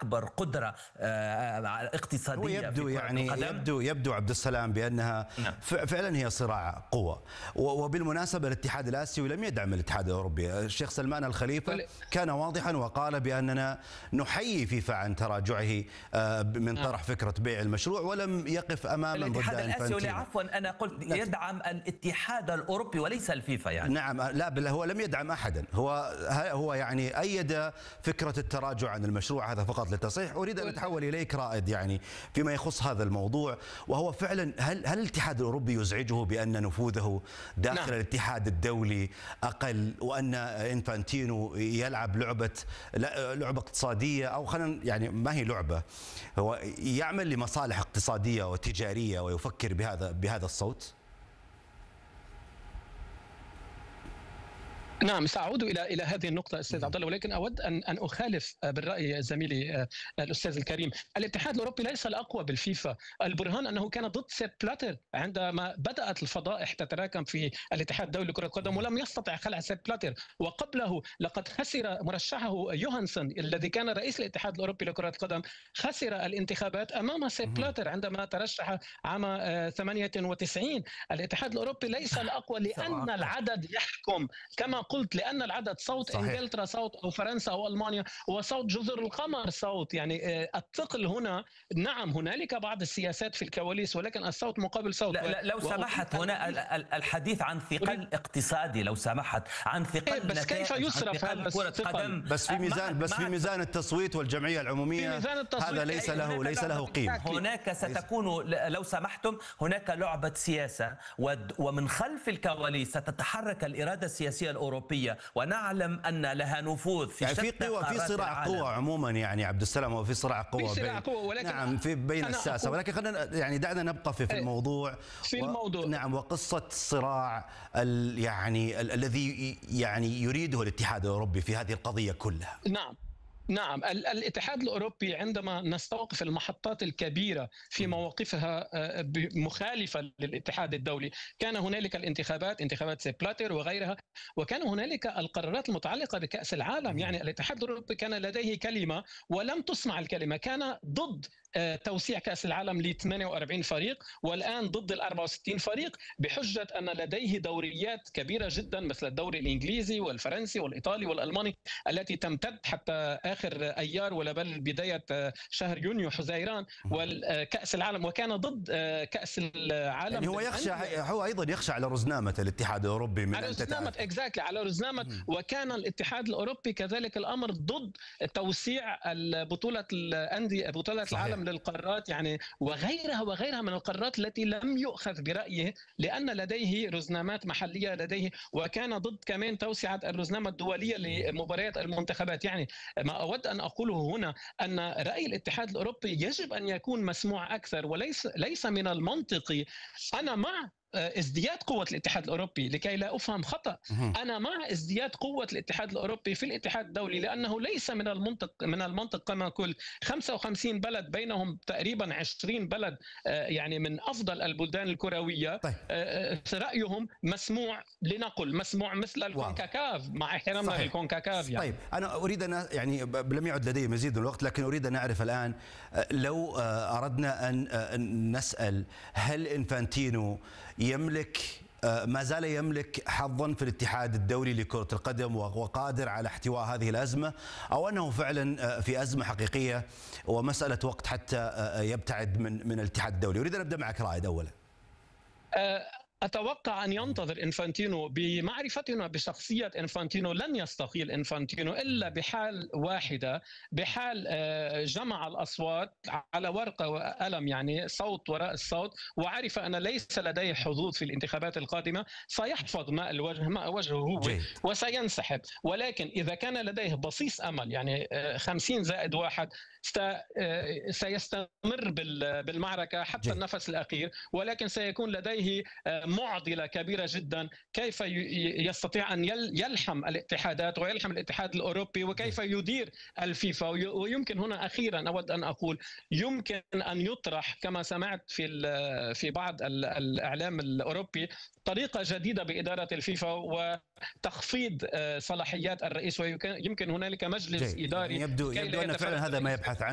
أكبر قدرة اقتصادية هو يبدو في كرة يعني القدم. يبدو عبد السلام بأنها فعلا هي صراع قوة. وبالمناسبة الاتحاد الآسيوي لم يدعم الاتحاد الأوروبي. الشيخ سلمان الخليفة كان واضحا وقال بأننا نحيي فيفا عن تراجعه من طرح فكرة بيع المشروع، ولم يقف أماما ضد الاتحاد إنفانتينو. الآسيوي عفوا أنا قلت يدعم الاتحاد الأوروبي وليس الفيفا يعني. نعم، لا بل هو لم يدعم أحدا. هو يعني أيد فكرة التراجع عن المشروع، هذا فقط للتصحيح. أريد أن أتحول إليك رائد يعني فيما يخص هذا الموضوع، وهو فعلا هل الاتحاد الأوروبي يزعجه بأن نفوذه داخل الاتحاد الدولي أقل، وأن إنفانتينو يلعب لعبة اقتصادية، أو خلينا يعني ما هي لعبة، هو يعمل لمصالح اقتصادية وتجارية ويفكر بهذا الصوت؟ نعم، سأعود إلى هذه النقطة أستاذ عبد الله، ولكن أود أن أخالف بالرأي زميلي الأستاذ الكريم. الاتحاد الأوروبي ليس الأقوى بالفيفا. البرهان أنه كان ضد سيب بلاتر عندما بدأت الفضائح تتراكم في الاتحاد الدولي لكرة القدم، ولم يستطع خلع سيب بلاتر. وقبله لقد خسر مرشحه يوهانسون الذي كان رئيس الاتحاد الأوروبي لكرة القدم، خسر الانتخابات أمام سيب بلاتر عندما ترشح عام 98. الاتحاد الأوروبي ليس الأقوى لأن العدد يحكم، كما قلت، لأن العدد صوت إنجلترا صوت أو فرنسا أو ألمانيا، وصوت جزر القمر صوت. يعني الثقل هنا، نعم هنالك بعض السياسات في الكواليس، ولكن الصوت مقابل صوت. لا لو سمحت هنا الحديث عن ثقل اقتصادي، لو سمحت عن ثقل بس كيف يصرف هذا كرة قدم بس في ميزان التصويت والجمعية العمومية، هذا ليس له قيمة. هناك ستكون لو سمحتم هناك لعبة سياسة، ومن خلف الكواليس ستتحرك الإرادة السياسية الأوروبية، ونعلم أن لها نفوذ في يعني في صراع قوة عموما يعني عبد السلام، وفي صراع قوة ولكن نعم بين الساسة، ولكن خلينا يعني دعنا نبقى في الموضوع نعم، وقصة الصراع يعني الذي يعني يريده الاتحاد الأوروبي في هذه القضية كلها. نعم، الاتحاد الأوروبي عندما نستوقف المحطات الكبيرة في مواقفها مخالفة للاتحاد الدولي، كان هنالك انتخابات سيب بلاتر وغيرها، وكان هنالك القرارات المتعلقة بكأس العالم. يعني الاتحاد الأوروبي كان لديه كلمة ولم تسمع الكلمة، كان ضد توسيع كأس العالم ل 48 فريق، والآن ضد ال 64 فريق بحجة أن لديه دوريات كبيرة جدا مثل الدوري الإنجليزي والفرنسي والإيطالي والألماني التي تمتد حتى آخر أيار ولا بل بداية شهر يونيو حزيران، والكأس العالم، وكان ضد كأس العالم. يعني هو أيضا يخشى على رزنامة الاتحاد الأوروبي من على رزنامة على رزنامة. وكان الاتحاد الأوروبي كذلك الأمر ضد توسيع بطولة العالم للقارات، يعني وغيرها من القارات التي لم يؤخذ برأيه لأن لديه رزنامات محلية لديه، وكان ضد كمان توسعة الرزنامة الدولية لمباريات المنتخبات. يعني ما أود أن أقوله هنا أن رأي الاتحاد الأوروبي يجب أن يكون مسموع أكثر، وليس من المنطقي. أنا مع ازدياد قوة الاتحاد الأوروبي، لكي لا أفهم خطأ، أنا مع ازدياد قوة الاتحاد الأوروبي في الاتحاد الدولي، لأنه ليس من المنطق كما قلت 55 بلد بينهم تقريبا 20 بلد يعني من أفضل البلدان الكروية. رأيهم مسموع، لنقل مسموع مثل الكونكاكاف، مع احترامنا للكونكاكاف يعني. طيب أنا أريد أن يعني لم يعد لدي مزيد من الوقت، لكن أريد أن أعرف الآن لو أردنا أن نسأل هل إنفانتينو ما زال يملك حظا في الاتحاد الدولي لكرة القدم وقادر على احتواء هذه الأزمة، أو أنه فعلا في أزمة حقيقية ومسألة وقت حتى يبتعد من الاتحاد الدولي؟ أريد أن أبدأ معك رائد أولا. أتوقع أن ينتظر إنفانتينو. بمعرفتنا بشخصية إنفانتينو لن يستقيل إنفانتينو إلا بحال واحدة، بحال جمع الأصوات على ورقة وقلم، يعني صوت وراء الصوت، وعرف أن ليس لديه حظوظ في الانتخابات القادمة، سيحفظ ماء وجهه هو وسينسحب. ولكن إذا كان لديه بصيص أمل، يعني 50+1، سيستمر بالمعركة حتى النفس الأخير، ولكن سيكون لديه معضلة كبيرة جدا. كيف يستطيع أن يلحم الاتحادات ويلحم الاتحاد الأوروبي، وكيف يدير الفيفا. ويمكن هنا أخيرا أود أن أقول، يمكن أن يطرح كما سمعت في بعض الإعلام الأوروبي طريقة جديدة بإدارة الفيفا وتخفيض صلاحيات الرئيس، ويمكن هنالك مجلس إداري. يبدو أن فعلا هذا ما يبحث عنه.